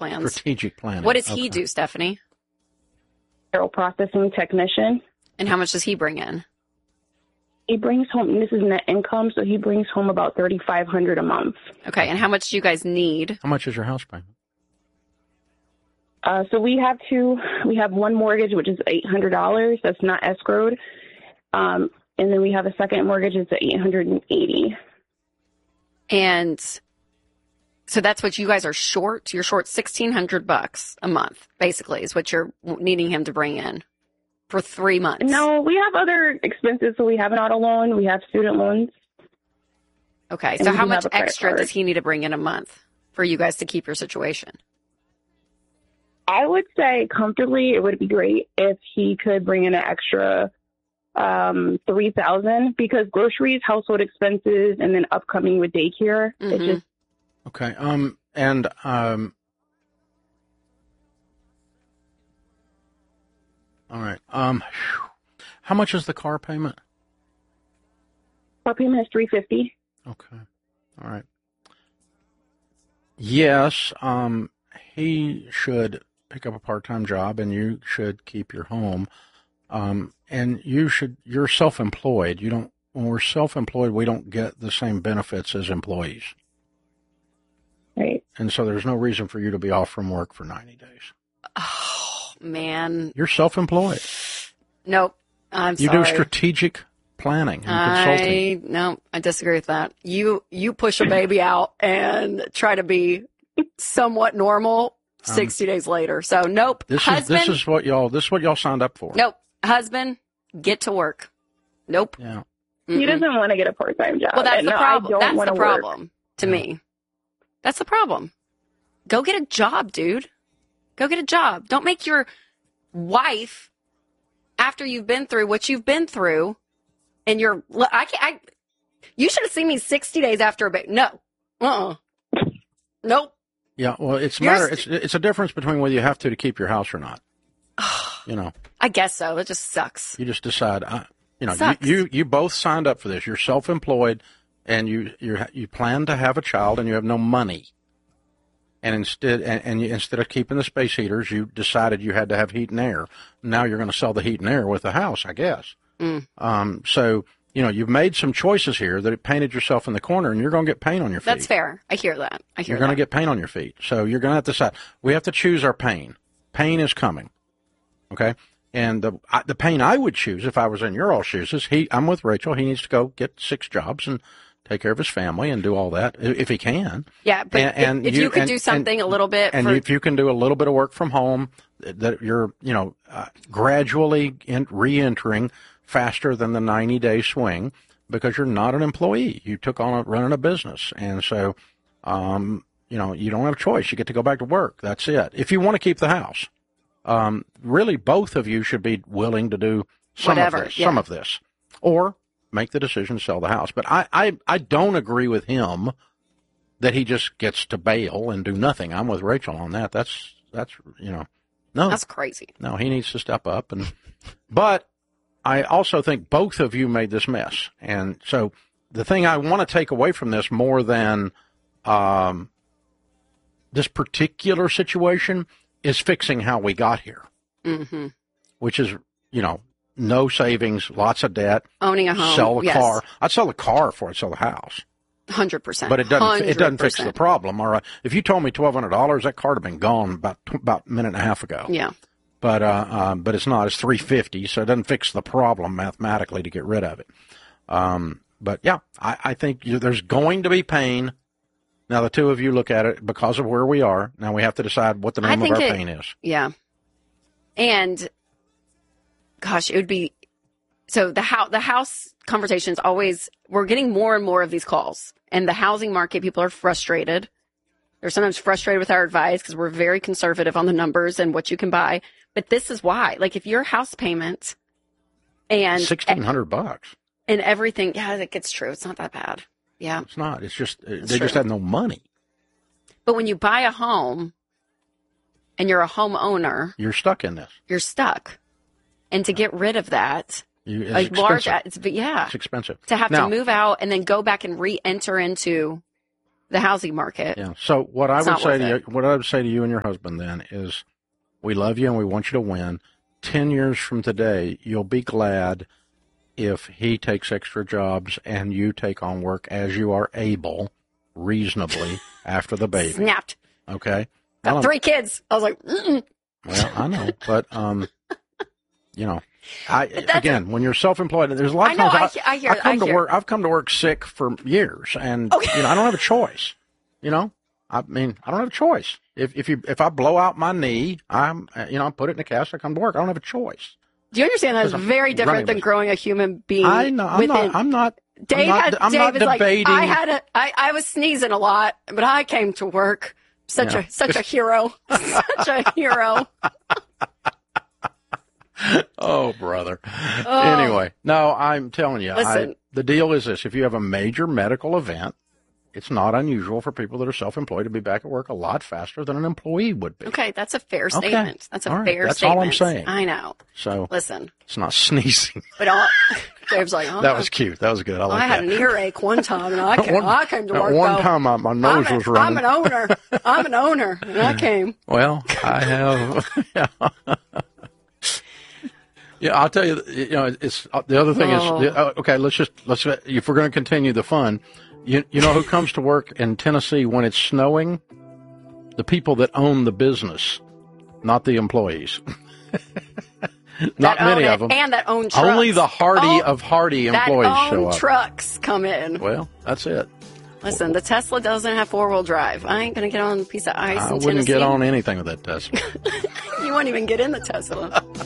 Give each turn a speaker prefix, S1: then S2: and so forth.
S1: plans.
S2: Strategic planning.
S1: What does he do, Stephanie?
S3: Sterile processing technician.
S1: And how much does he bring in?
S3: He brings home, this is net income, so he brings home about $3,500 a month.
S1: Okay, and how much do you guys need?
S2: How much is your house payment?
S3: So we have one mortgage, which is $800. That's not escrowed. And then we have a second mortgage, it's $880.
S1: And so that's what you guys are short. You're short $1,600 a month, basically, is what you're needing him to bring in for 3 months.
S3: No, we have other expenses. So we have an auto loan. We have student loans.
S1: Okay. So how much extra does he need to bring in a month for you guys to keep your situation?
S3: I would say comfortably it would be great if he could bring in an extra $3,000 because groceries, household expenses, and then upcoming with daycare. It just
S2: okay. All right. How much is the car payment?
S3: Car payment is $350.
S2: Okay. All right. Yes. He should pick up a part-time job, and you should keep your home. And you're self-employed. When we're self-employed, we don't get the same benefits as employees.
S3: Right.
S2: And so there's no reason for you to be off from work for 90 days.
S1: Oh, man.
S2: You're self-employed.
S1: Nope. I'm
S2: you
S1: sorry.
S2: do strategic planning and consulting.
S1: No, I disagree with that. You push a baby out and try to be somewhat normal 60 days later. So nope.
S2: This is what y'all signed up for.
S1: Nope. Husband, get to work. Nope.
S2: Yeah.
S3: He doesn't want to get a part-time job.
S1: Well, that's the problem. That's the
S3: work.
S1: problem to me. That's the problem. Go get a job, dude. Go get a job. Don't make your wife, after you've been through what you've been through, and you should have seen me 60 days after a baby. No. Nope.
S2: Yeah, well, it's a difference between whether you have to keep your house or not.
S1: I guess so. It just sucks.
S2: You just decide, you both signed up for this. You're self-employed, and you plan to have a child, and you have no money. And instead of keeping the space heaters, you decided you had to have heat and air. Now you're going to sell the heat and air with the house, I guess. So you've made some choices here that it painted yourself in the corner, and you're going to get pain on your feet.
S1: That's fair. I hear that.
S2: You're going to get pain on your feet. So you're going to have to decide. We have to choose our pain. Pain is coming. Okay? And the pain I would choose if I was in your all shoes is I'm with Rachel. He needs to go get 6 jobs and take care of his family and do all that if he can.
S1: Yeah, but if you could do something a little bit.
S2: And if you can do a little bit of work from home, that you're, gradually re-entering faster than the 90-day swing because you're not an employee. You took on running a business. And so, you don't have a choice. You get to go back to work. That's it. If you want to keep the house, really both of you should be willing to do some of this, or make the decision to sell the house. But I don't agree with him that he just gets to bail and do nothing. I'm with Rachel on that. That's no.
S1: That's crazy.
S2: No, he needs to step up. But I also think both of you made this mess. And so the thing I want to take away from this more than this particular situation is fixing how we got here, which is, no savings, lots of debt.
S1: Owning a home.
S2: Sell the car. I'd sell the car before I'd sell the house.
S1: 100%.
S2: But it doesn't fix the problem. All right. If you told me $1,200, that car would have been gone about a minute and a half ago.
S1: Yeah.
S2: But it's not. It's $350, so it doesn't fix the problem mathematically to get rid of it. But yeah, I think there's going to be pain. Now the two of you look at it because of where we are. Now we have to decide what the name of our pain is.
S1: Yeah. And gosh, it would be so the house conversations always, we're getting more and more of these calls, and the housing market, people are frustrated. They're sometimes frustrated with our advice because we're very conservative on the numbers and what you can buy. But this is why, like, if your house payment and
S2: $1,600
S1: and everything, yeah, it's true. It's not that bad. Yeah,
S2: it's not. It's just they just have no money.
S1: But when you buy a home and you're a homeowner,
S2: you're stuck in this.
S1: You're stuck, and to get rid of that,
S2: it's
S1: expensive to have
S2: now,
S1: to move out and then go back and re-enter into the housing market.
S2: Yeah. So what I
S1: It's
S2: would
S1: not
S2: say
S1: worth
S2: to you,
S1: it.
S2: what I would say to you and your husband then is, we love you and we want you to win. 10 years from today, you'll be glad if he takes extra jobs and you take on work as you are able, reasonably, after the baby.
S1: Snapped.
S2: Okay?
S1: Got 3 kids. I was like,
S2: Well, I know, but you know, again, when you're self-employed, there's a lot of times I've come to work sick for years, and
S1: Okay.
S2: you know, I don't have a choice. You know, I mean, I don't have a choice. If I blow out my knee, I put it in a cast. I come to work. I don't have a choice.
S1: do you understand that is very different than growing a human being?
S2: I know. I'm not
S1: Dave is
S2: debating.
S1: Like, I was sneezing a lot, but I came to work. Such a hero. Such a hero.
S2: Oh, brother. Anyway, no, I'm telling you,
S1: Listen.
S2: the deal is this. If you have a major medical event, it's not unusual for people that are self-employed to be back at work a lot faster than an employee would be.
S1: Okay, that's a fair statement. That's a
S2: All right.
S1: fair
S2: That's
S1: statement.
S2: all I'm saying.
S1: I know.
S2: So
S1: Listen.
S2: it's not sneezing.
S1: But Dave's like, oh,
S2: That was cute. That was good. I like
S1: I
S2: that.
S1: had an earache one time, and I came to work.
S2: One
S1: though.
S2: time my nose was running.
S1: I'm an owner, and I came.
S2: Well, I have. Yeah. Yeah, I'll tell you. You know, it's the other thing is okay. Let's if we're going to continue the fun, you know who comes to work in Tennessee when it's snowing? The people that own the business, not the employees. Not many of them,
S1: and that own trucks.
S2: Only the hardy of hardy employees
S1: that
S2: show
S1: own
S2: up.
S1: Trucks come in.
S2: Well, that's it.
S1: Listen, the Tesla doesn't have 4-wheel drive. I ain't gonna get on a piece of ice in
S2: I wouldn't
S1: Tennessee.
S2: get on anything with that Tesla.
S1: You won't even get in the Tesla.